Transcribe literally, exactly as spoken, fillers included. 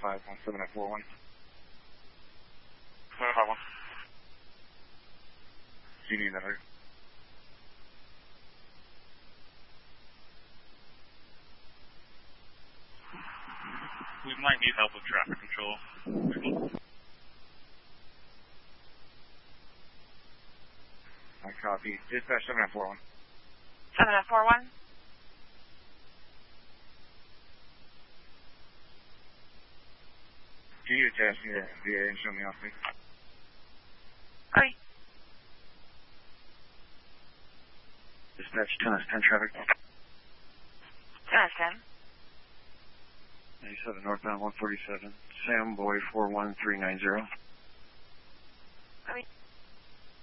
five one seven at four one. seven five one. Do you need that, right? We might need help with traffic control. I copy. Dispatch seven at four one. seven at four one. Can you attach me to V A and show me off, please? Okay. Dispatch ten is ten traffic. ten is ten. ninety-seven northbound one forty-seven. Sam Boy four one three nine zero. Okay.